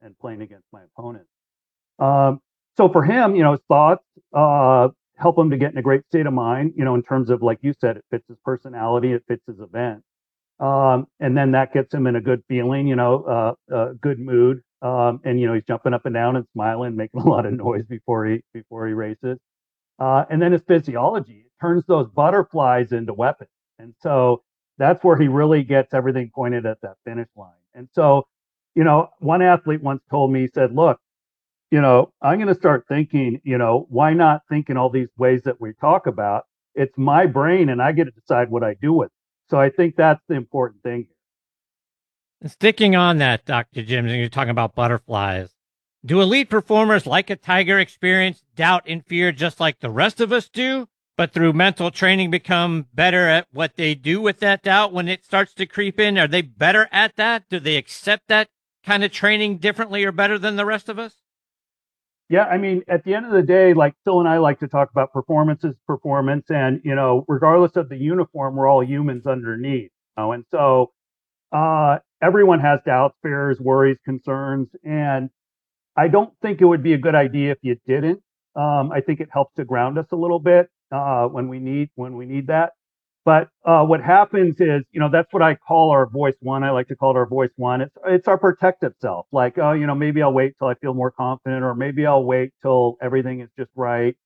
and playing against my opponent. Um, so for him, his thoughts help him to get in a great state of mind. In terms of, like you said, it fits his personality, it fits his event, and then that gets him in a good feeling, good mood, and he's jumping up and down and smiling, making a lot of noise before he races. And then his physiology, it turns those butterflies into weapons. And so that's where he really gets everything pointed at that finish line. And so, one athlete once told me, he said, look, I'm going to start thinking, why not think in all these ways that we talk about? It's my brain and I get to decide what I do with it. So I think that's the important thing. Sticking on that, Dr. Jim, you're talking about butterflies. Do elite performers like a Tiger experience doubt and fear just like the rest of us do, but through mental training become better at what they do with that doubt when it starts to creep in? Are they better at that? Do they accept that kind of training differently or better than the rest of us? Yeah, I mean, at the end of the day, like Phil and I like to talk about performance is performance, and regardless of the uniform, we're all humans underneath. And so everyone has doubts, fears, worries, concerns, and I don't think it would be a good idea if you didn't. I think it helps to ground us a little bit when we need that. But what happens is, that's what I call our voice one. I like to call it our voice one. It's our protective self. Like, oh, maybe I'll wait till I feel more confident, or maybe I'll wait till everything is just right.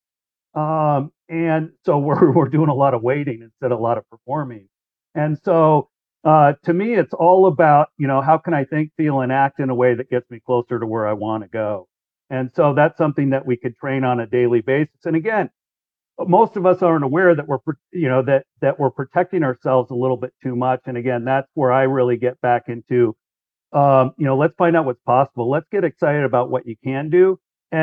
And so we're doing a lot of waiting instead of a lot of performing. And so to me, it's all about, how can I think, feel, and act in a way that gets me closer to where I want to go. And so that's something that we could train on a daily basis. And again, most of us aren't aware that that we're protecting ourselves a little bit too much. And again, that's where I really get back into, let's find out what's possible. Let's get excited about what you can do.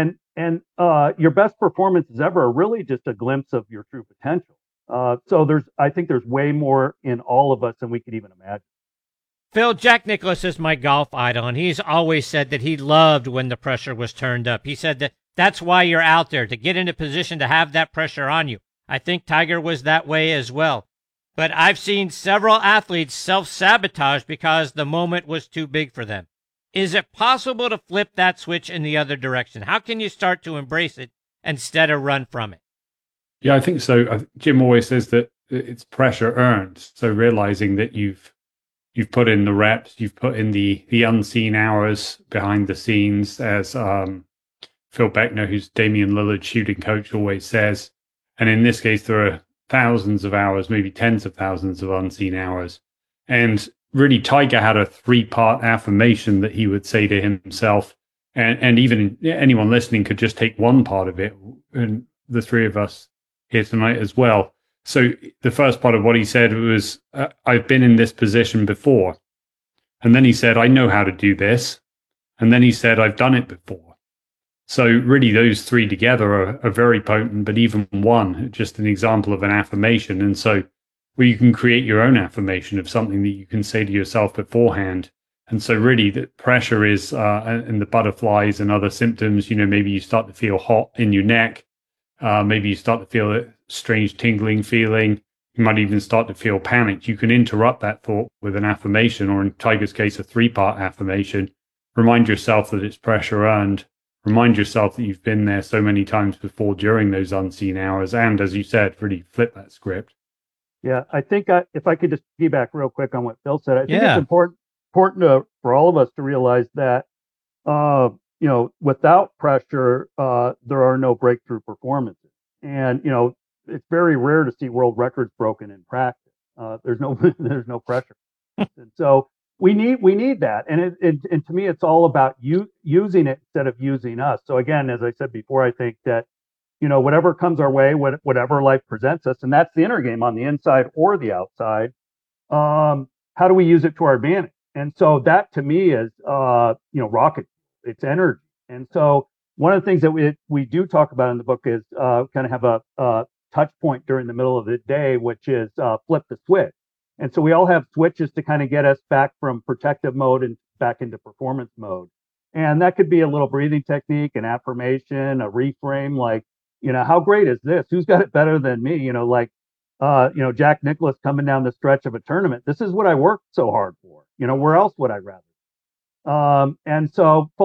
And your best performances ever are really just a glimpse of your true potential. So I think there's way more in all of us than we could even imagine. Phil, Jack Nicklaus is my golf idol, and he's always said that he loved when the pressure was turned up. He said that that's why you're out there, to get in a position to have that pressure on you. I think Tiger was that way as well. But I've seen several athletes self-sabotage because the moment was too big for them. Is it possible to flip that switch in the other direction? How can you start to embrace it instead of run from it? Yeah, I think so. Jim always says that it's pressure earned. So realizing that you've put in the reps, you've put in the unseen hours behind the scenes, as Phil Beckner, who's Damian Lillard's shooting coach, always says. And in this case, there are thousands of hours, maybe tens of thousands of unseen hours. And really, Tiger had a 3-part affirmation that he would say to himself. And even anyone listening could just take one part of it, and the three of us here tonight as well. So the first part of what he said was, I've been in this position before. And then he said, I know how to do this. And then he said, I've done it before. So really those three together are very potent, but even one, just an example of an affirmation. And so where you can create your own affirmation of something that you can say to yourself beforehand. And so really the pressure is, and the butterflies and other symptoms, maybe you start to feel hot in your neck. Maybe you start to feel a strange tingling feeling. You might even start to feel panicked. You can interrupt that thought with an affirmation, or in Tiger's case, a 3-part affirmation. Remind yourself that it's pressure earned. Remind yourself that you've been there so many times before during those unseen hours. And as you said, really flip that script. Yeah, I think if I could just piggyback real quick on what Phil said, I think it's Yeah. important for all of us to realize that without pressure, there are no breakthrough performances. And, it's very rare to see world records broken in practice. There's no, there's no pressure. And so we need that. And to me, it's all about using it instead of using us. So again, as I said before, I think that, whatever comes our way, whatever life presents us, and that's the inner game on the inside or the outside. How do we use it to our advantage? And so that to me is, rocket. It's energy. And so one of the things that we do talk about in the book is kind of have a touch point during the middle of the day, which is flip the switch. And so we all have switches to kind of get us back from protective mode and back into performance mode. And that could be a little breathing technique, an affirmation, a reframe, like, how great is this? Who's got it better than me? Jack Nicklaus coming down the stretch of a tournament. This is what I worked so hard for. Where else would I rather? And so